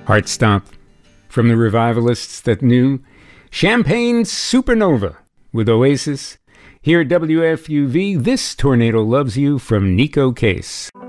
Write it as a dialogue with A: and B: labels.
A: Heartstop from the revivalists that knew. Champagne Supernova with Oasis. Here at WFUV, This Tornado Loves You from Nico Case.